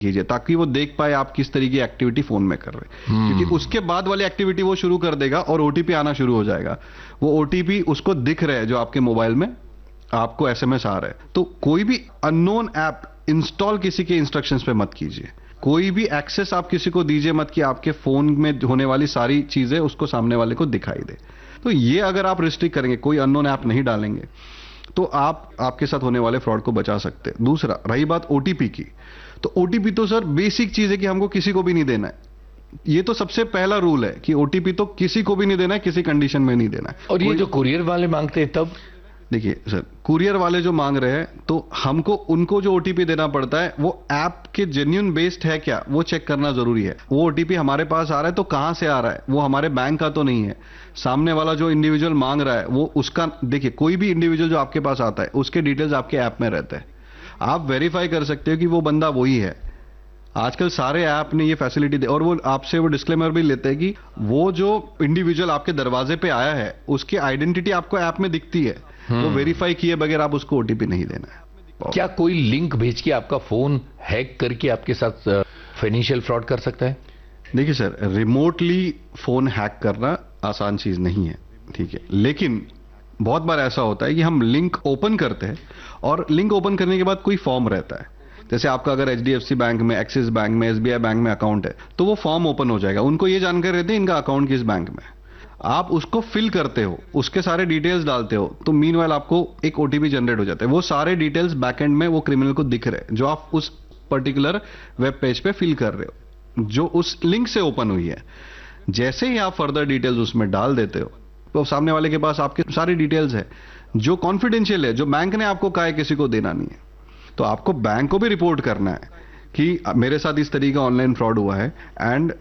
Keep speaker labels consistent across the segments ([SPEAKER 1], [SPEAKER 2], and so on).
[SPEAKER 1] कीजिए ताकि वो देख पाए आप किस तरीके की एक्टिविटी फोन में कर रहे हैं, क्योंकि उसके बाद वाली एक्टिविटी वो शुरू कर देगा और ओटीपी आना शुरू हो जाएगा। वो ओटीपी उसको दिख रहा है जो आपके मोबाइल में आपको एसएमएस आ रहा है। तो कोई भी अननोन ऐप इंस्टॉल किसी के इंस्ट्रक्शंस पे मत कीजिए, कोई भी एक्सेस आप किसी को दीजिए मत कि आपके फोन में होने वाली सारी चीजें उसको सामने वाले को दिखाई दे। तो ये अगर आप रिस्ट्रिक्ट करेंगे, कोई अननोन ऐप नहीं डालेंगे, तो आप आपके साथ होने वाले फ्रॉड को बचा सकते हैं। दूसरा, रही बात ओटीपी की, तो ओटीपी तो सर बेसिक चीज है कि हमको किसी को भी नहीं देना है। ये तो सबसे पहला रूल है कि ओटीपी तो किसी को भी नहीं देना है, किसी कंडीशन में नहीं देना है।
[SPEAKER 2] और ये जो कुरियर वाले मांगते हैं तब?
[SPEAKER 1] देखिए सर, कुरियर वाले जो मांग रहे हैं तो हमको उनको जो ओटीपी देना पड़ता है वो ऐप के जेन्युइन बेस्ड है क्या, वो चेक करना जरूरी है। वो ओटीपी हमारे पास आ रहा है तो कहां से आ रहा है, वो हमारे बैंक का तो नहीं है। सामने वाला जो इंडिविजुअल मांग रहा है वो उसका, देखिए कोई भी इंडिविजुअल जो आपके पास आता है उसके डिटेल्स आपके ऐप में रहते हैं, आप वेरीफाई कर सकते हो कि वो बंदा वही है। आजकल सारे ऐप ने ये फैसिलिटी दे, और वो आपसे वो डिस्क्लेमर भी लेते हैं कि वो जो इंडिविजुअल आपके दरवाजे पे आया है उसकी आइडेंटिटी आपको ऐप में दिखती है, वो वेरीफाई किए बगैर आप उसको ओटीपी नहीं देना है।
[SPEAKER 2] क्या कोई लिंक भेज के आपका फोन हैक करके आपके साथ फाइनेंशियल फ्रॉड कर सकता है?
[SPEAKER 1] देखिए सर, रिमोटली फोन हैक करना आसान चीज नहीं है, ठीक है, लेकिन बहुत बार ऐसा होता है कि हम लिंक ओपन करते हैं और लिंक ओपन करने के बाद कोई फॉर्म रहता है। जैसे आपका अगर एचडीएफसी बैंक में, एक्सिस बैंक में, एसबीआई बैंक में अकाउंट है तो वो फॉर्म ओपन हो जाएगा, उनको ये जानकारी रहती है इनका अकाउंट किस बैंक में। आप उसको फिल करते हो, उसके सारे डिटेल्स डालते हो, तो मीनवाइल आपको एक ओटीपी जनरेट हो जाता है। वो सारे डिटेल्स बैकएंड में वो क्रिमिनल को दिख रहे हैं जो आप उस पर्टिकुलर वेब पेज पे फिल कर रहे हो, जो उस लिंक से ओपन हुई है। जैसे ही आप फर्दर डिटेल्स उसमें डाल देते हो तो सामने वाले के पास आपके सारी डिटेल्स है जो कॉन्फिडेंशियल है, जो बैंक ने आपको कहा है किसी को देना नहीं है। तो आपको बैंक को भी रिपोर्ट करना है कि मेरे साथ इस तरीके का ऑनलाइन फ्रॉड हुआ है, एंड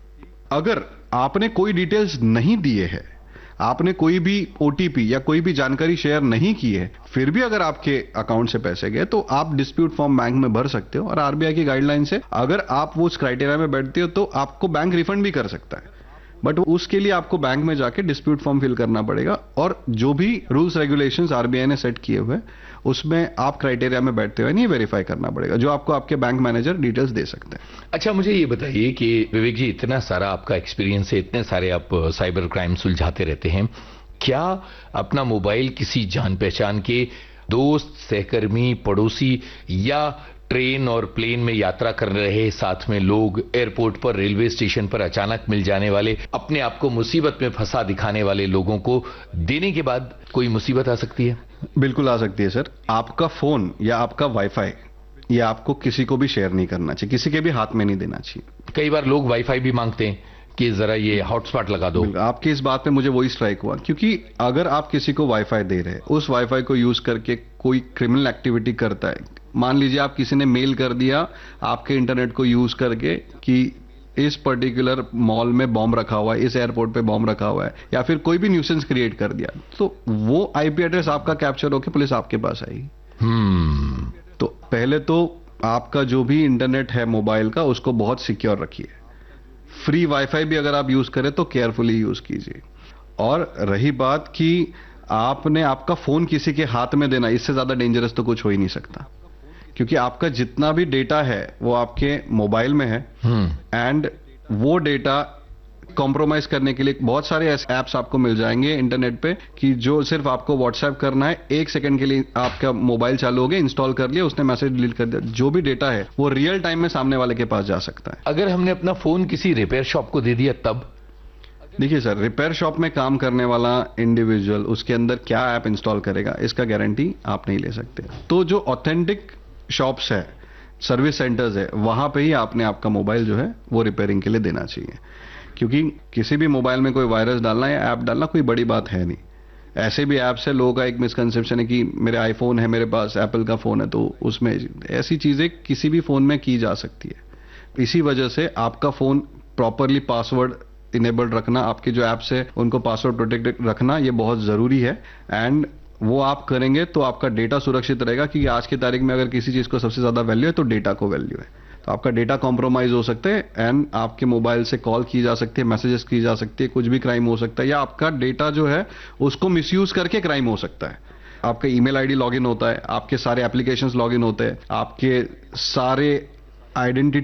[SPEAKER 1] अगर आपने कोई डिटेल्स नहीं दिए हैं, आपने कोई भी ओटीपी या कोई भी जानकारी शेयर नहीं की है, फिर भी अगर आपके अकाउंट से पैसे गए तो आप डिस्प्यूट फॉर्म बैंक में भर सकते हो, और आरबीआई की गाइडलाइन से अगर आप वो उस क्राइटेरिया में बैठते हो तो आपको बैंक रिफंड भी कर सकता है। बट उसके लिए आपको बैंक में जाके डिस्प्यूट फॉर्म फिल करना पड़ेगा, और जो भी रूल्स रेगुलेशंस आरबीआई ने सेट किए हुए उसमें आप क्राइटेरिया में बैठते हुए नहीं वेरीफाई करना पड़ेगा, जो आपको आपके बैंक मैनेजर डिटेल्स दे सकते हैं।
[SPEAKER 2] अच्छा, मुझे ये बताइए कि विवेक जी, इतना सारा आपका एक्सपीरियंस है, इतने सारे आप साइबर क्राइम सुलझाते रहते हैं, क्या अपना मोबाइल किसी जान पहचान के दोस्त, सहकर्मी, पड़ोसी या ट्रेन और प्लेन में यात्रा कर रहे साथ में लोग, एयरपोर्ट पर, रेलवे स्टेशन पर अचानक मिल जाने वाले, अपने आप को मुसीबत में फंसा दिखाने वाले लोगों को देने के बाद कोई मुसीबत आ सकती है?
[SPEAKER 1] बिल्कुल आ सकती है सर। आपका फोन या आपका वाईफाई ये आपको किसी को भी शेयर नहीं करना चाहिए, किसी के भी हाथ में नहीं देना चाहिए।
[SPEAKER 2] कई बार लोग वाईफाई भी मांगते हैं कि जरा ये हॉटस्पॉट लगा दो।
[SPEAKER 1] आपकी इस बात पे मुझे वही स्ट्राइक हुआ, क्योंकि अगर आप किसी को वाईफाई दे रहे हैं, उस वाईफाई को यूज करके कोई क्रिमिनल एक्टिविटी करता है, मान लीजिए आप किसी ने मेल कर दिया आपके इंटरनेट को यूज करके कि इस पर्टिकुलर मॉल में बॉम्ब रखा हुआ है, इस एयरपोर्ट पे बॉम्ब रखा हुआ है, या फिर कोई भी न्यूसेंस क्रिएट कर दिया, तो वो आईपी एड्रेस आपका कैप्चर होकर पुलिस आपके पास आएगी। तो पहले तो आपका जो भी इंटरनेट है मोबाइल का, उसको बहुत सिक्योर रखिए। फ्री वाईफाई भी अगर आप यूज करें तो केयरफुली यूज कीजिए। और रही बात कि आपने आपका फोन किसी के हाथ में देना, इससे ज्यादा डेंजरस तो कुछ हो ही नहीं सकता, क्योंकि आपका जितना भी डेटा है वो आपके मोबाइल में है, एंड वो डेटा कॉम्प्रोमाइज करने के लिए बहुत सारे ऐसे ऐप्स आपको मिल जाएंगे इंटरनेट पे कि जो सिर्फ आपको व्हाट्सएप करना है, 1 सेकंड के लिए आपका मोबाइल चालू हो गया, इंस्टॉल कर लिया, उसने मैसेज डिलीट कर दिया, जो भी डेटा है वो रियल टाइम में सामने वाले के पास जा सकता है।
[SPEAKER 2] अगर हमने अपना फोन किसी रिपेयर शॉप को दे दिया तब?
[SPEAKER 1] देखिए सर, रिपेयर शॉप में काम करने वाला इंडिविजुअल उसके अंदर क्या ऐप इंस्टॉल करेगा इसका गारंटी आप नहीं ले सकते। तो जो ऑथेंटिक शॉप्स है, सर्विस सेंटर्स है, वहां पे ही आपने आपका मोबाइल जो है वो रिपेयरिंग के लिए देना चाहिए, क्योंकि किसी भी मोबाइल में कोई वायरस डालना या ऐप डालना कोई बड़ी बात है नहीं। ऐसे भी ऐप से लोगों का एक मिसकंसेप्शन है कि मेरे आईफोन है, मेरे पास एप्पल का फोन है, तो उसमें ऐसी चीजें किसी भी फोन में की जा सकती है। इसी वजह से आपका फोन प्रॉपरली पासवर्ड इनेबल्ड रखना, आपके जो ऐप्स है उनको पासवर्ड प्रोटेक्टेड रखना, ये बहुत जरूरी है। एंड वो आप करेंगे तो आपका डेटा सुरक्षित रहेगा, क्योंकि आज की तारीख में अगर किसी चीज को सबसे ज्यादा वैल्यू है तो डेटा को वैल्यू है। तो आपका डेटा कॉम्प्रोमाइज हो सकता है, एंड आपके मोबाइल से कॉल की जा सकती है, मैसेजेस की जा सकती है, कुछ भी क्राइम हो सकता है, या आपका डेटा जो है उसको मिसयूज करके क्राइम हो सकता है। आपका ईमेल आईडी लॉगिन होता है, आपके सारे एप्लीकेशंस लॉगिन होते हैं, आपके सारे आइडेंटिटी